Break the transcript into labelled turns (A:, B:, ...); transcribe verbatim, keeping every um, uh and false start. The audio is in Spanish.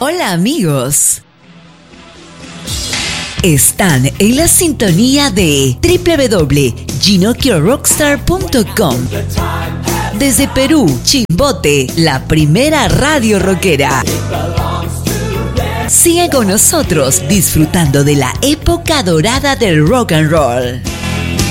A: Hola amigos. Están en la sintonía de doble u doble u doble u punto ginocchio rockstar punto com. Desde Perú, Chimbote, la primera radio rockera. Sigue con nosotros disfrutando de la época dorada del rock and roll.